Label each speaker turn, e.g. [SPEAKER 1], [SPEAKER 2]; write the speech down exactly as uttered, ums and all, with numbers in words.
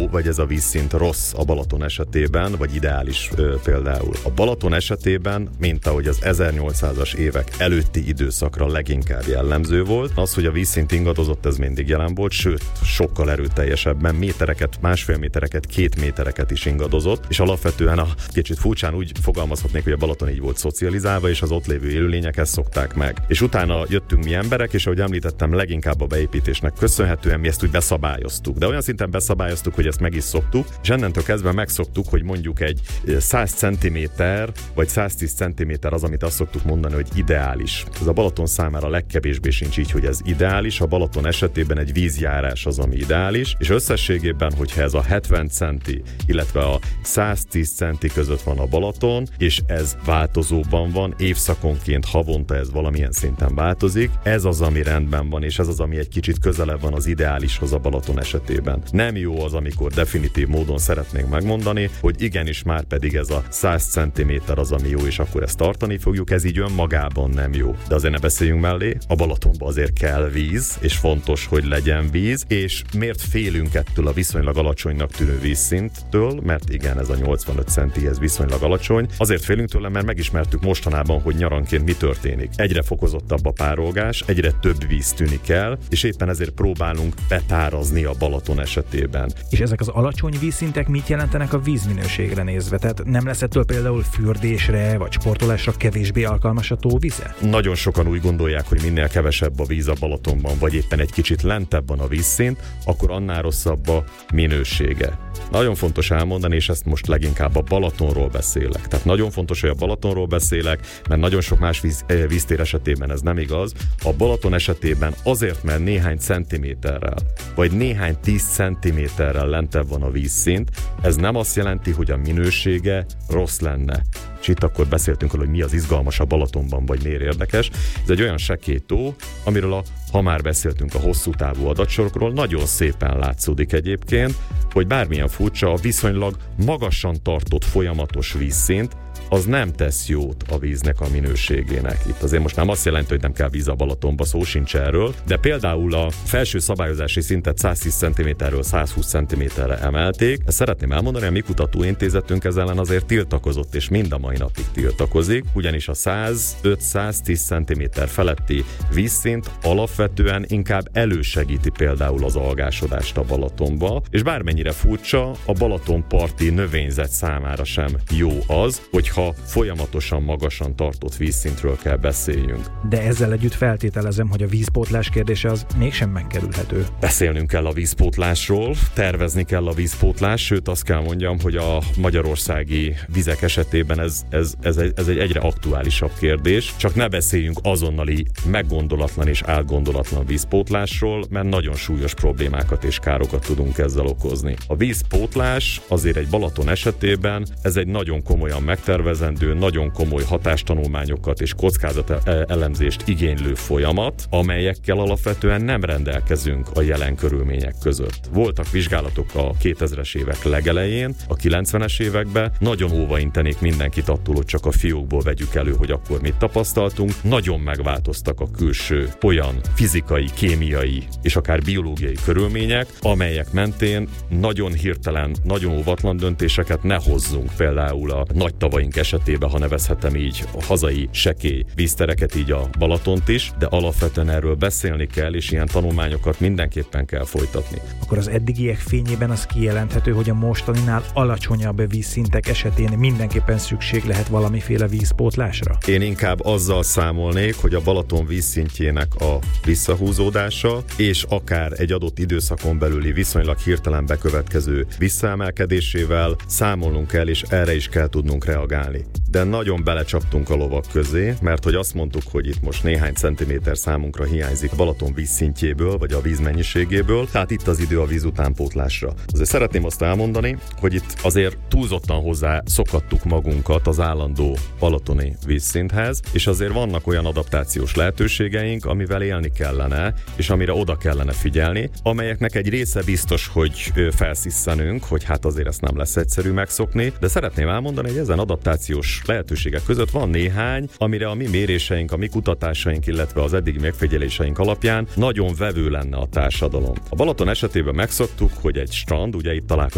[SPEAKER 1] jó, vagy ez a vízszint rossz a Balaton esetében, vagy ideális ö, például. A Balaton esetében, mint ahogy az ezernyolcszázas évek előtti időszakra leginkább jellemző volt, az, hogy a vízszint ingadozott, ez mindig jelen volt, sőt, sokkal erőteljesebben, métereket, másfél métereket, két métereket is ingadozott, és alapvetően a kicsit furcsán úgy fogalmazhatnék, hogy a Balaton így volt szocializálva, és az ott lévő élőlények ezt szokták meg. És utána jöttünk mi emberek, és ahogy említettem, leginkább a beépítésnek köszönhetően mi ezt úgy beszabályoztuk. De olyan szinten beszabályoztuk, hogy ezt meg is szoktuk, és ennentől kezdve megszoktuk, hogy mondjuk egy száz centiméter vagy száztíz centiméter az, amit azt szoktuk mondani, hogy ideális. Ez a Balaton számára legkevésbé sincs így, hogy ez ideális. A Balaton esetében egy vízjárás az, ami ideális, és összességében, hogyha ez a hetven centi, illetve a száztíz centi között van a Balaton, és ez változóban van, évszakonként, havonta ez valamilyen szinten változik, ez az, ami rendben van, és ez az, ami egy kicsit közelebb van az ideálishoz a Balaton esetében. Nem jó az, amikor definitív módon szeretnénk megmondani, hogy igenis már pedig ez a száz centiméter az, ami jó, és akkor ezt tartani fogjuk, ez így önmagában nem jó. De azért ne beszéljünk mellé, a Balatonban azért kell víz, és fontos, hogy legyen víz, és miért félünk ettől a viszonylag alacsonynak tűnő vízszinttől, mert igen, ez a nyolcvanöt centi, ez viszonylag alacsony. Azért félünk tőle, mert megismertük mostanában, hogy nyaranként mi történik. Egyre fokozottabb a párolgás, egyre több víz tűnik el, és éppen ezért próbálunk betárazni a Balaton esetében.
[SPEAKER 2] És ezek az alacsony vízszintek mit jelentenek a vízminőségre nézve? Tehát nem lesz ettől például fürdésre vagy sportolásra kevésbé alkalmas a tóvize?
[SPEAKER 1] Nagyon sokan úgy gondolják, hogy minél kevesebb a víz a Balatonban, vagy éppen egy kicsit lentebb van a vízszint, akkor annál rosszabb a minősége. Nagyon fontos elmondani, és ezt most leginkább a Balatonról beszélek. Tehát nagyon fontos, hogy a Balatonról beszélek, mert nagyon sok más víz, víztér esetében ez nem igaz. A Balaton esetében azért, mert néhány centiméterrel, vagy néhány tíz centiméterrel lentebb van a vízszint, ez nem azt jelenti, hogy a minősége rossz lenne. És itt akkor beszéltünk arról, hogy mi az izgalmas a Balatonban, vagy miért érdekes. Ez egy olyan sekély tó, amiről a, ha már beszéltünk a hosszú távú adatsorokról, nagyon szépen látszódik egyébként, hogy bármilyen furcsa, a viszonylag magasan tartott folyamatos vízszint, az nem tesz jót a víznek a minőségének. Itt azért most nem azt jelenti, hogy nem kell víz a Balatonba, szó sincs erről, de például a felső szabályozási szintet száztíz centiméterről százhúsz centiméterre emelték. Ezt szeretném elmondani, a mi kutatóintézetünk ezzel ellen azért tiltakozott, és mind a mai napig tiltakozik, ugyanis a százöt-száztíz centiméter feletti vízszint alapvetően inkább elősegíti például az algásodást a Balatonba, és bármennyire furcsa, a Balatonparti növényzet számára sem jó az, hogyha folyamatosan magasan tartott vízszintről kell beszéljünk.
[SPEAKER 2] De ezzel együtt feltételezem, hogy a vízpótlás kérdése az mégsem megkerülhető.
[SPEAKER 1] Beszélnünk kell a vízpótlásról, tervezni kell a vízpótlás, sőt azt kell mondjam, hogy a magyarországi vizek esetében ez, ez, ez, egy, ez egy egyre aktuálisabb kérdés. Csak ne beszéljünk azonnali, meggondolatlan és átgondolatlan vízpótlásról, mert nagyon súlyos problémákat és károkat tudunk ezzel okozni. A vízpótlás azért egy Balaton esetében ez egy nagyon komolyan megtervezendő, nagyon komoly hatástanulmányokat és kockázat elemzést igénylő folyamat, amelyekkel alapvetően nem rendelkezünk a jelen körülmények között. Voltak vizsgálatok a kétezres évek legelején, a kilencvenes években, nagyon óvaintenék mindenkit attól, hogy csak a fiókból vegyük elő, hogy akkor mit tapasztaltunk. Nagyon megváltoztak a külső olyan fizikai, kémiai és akár biológiai körülmények, amelyek mentén nagyon hirtelen, nagyon óvatlan döntéseket ne hozzunk. Például a nagy tavaink esetében, ha nevezhetem így, a hazai sekély víztereket, így a Balatont is, de alapvetően erről beszélni kell, és ilyen tanulmányokat mindenképpen kell folytatni.
[SPEAKER 2] Akkor az eddigiek fényében az kijelenthető, hogy a mostaninál alacsonyabb vízszintek esetén mindenképpen szükség lehet valamiféle vízpótlásra?
[SPEAKER 1] Én inkább azzal számolnék, hogy a Balaton vízszintjének a visszahúzódása, és akár egy adott időszakon belüli viszonylag hirtelen bekövetkező visszaemelkedésével számolnunk kell, és erre is kell tudnunk reagálni. De nagyon belecsaptunk a lovak közé, mert hogy azt mondtuk, hogy itt most néhány centiméter számunkra hiányzik a Balaton vízszintjéből, vagy a vízmennyiségéből, tehát itt az idő a víz utánpótlásra. Azért szeretném azt elmondani, hogy itt azért túlzottan hozzá szokattuk magunkat az állandó balatoni vízszinthez, és azért vannak olyan adaptációs lehetőségeink, amivel élni kellene, és amire oda kellene figyelni, amelyeknek egy része biztos, hogy felszisszenünk, hogy hát azért ezt nem lesz egyszerű megszokni, de szeretném elmondani, hogy ezen adaptációs lehetőségek között van néhány, amire a mi méréseink, a mi kutatásaink, illetve az eddigi megfigyeléseink alapján nagyon vevő lenne a társadalom. A Balaton esetében megszoktuk, hogy egy strand, ugye itt találkozunk